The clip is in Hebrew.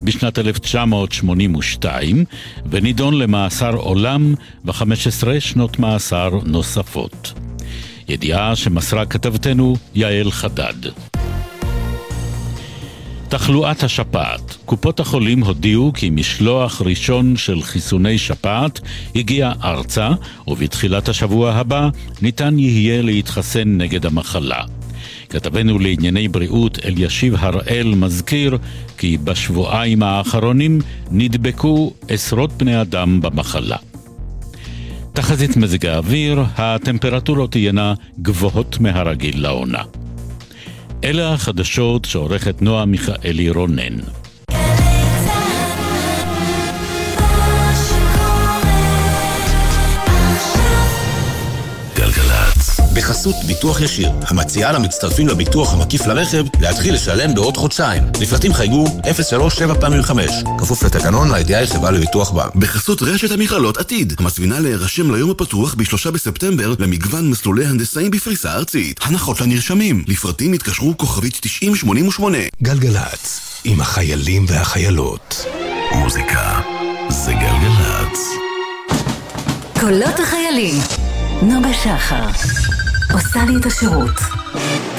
בשנת 1982 ונידון למאסר עולם ו15 שנות מאסר נוספות. ידיעה שמסרה כתבתנו יעל חדד. תחלואת השפעת. קופות החולים הודיעו כי משלוח ראשון של חיסוני שפעת הגיע ארצה, ובתחילת השבוע הבא ניתן יהיה להתחסן נגד המחלה. כתבנו לענייני בריאות אלישיב הראל מזכיר כי בשבועיים האחרונים נדבקו עשרות בני אדם במחלה. תחזית מזג האוויר, הטמפרטורות תהיינה גבוהות מהרגיל לעונה. אלה החדשות שעורכת נועה מיכאלי רונן. בחסות ביטוח ישיר, המציעה למצטרפים לביטוח המקיף לרכב להתחיל לשלם בעוד חודשיים. לפרטים חייגו 037-5, כפוף לתקנון לידיעה חברה לביטוח בה. בחסות רשת המכללות עתיד, המזמינה להירשם ליום הפתוח ב3 בספטמבר למגוון מסלולי הנדסאים בפריסה ארצית. הנחות לנרשמים, לפרטים התקשרו כוכבית 9088. גלגלץ, עם החיילים והחיילות. מוזיקה זה גלגלץ. קולות החיילים, נוגה שחר עושה לי את השירות.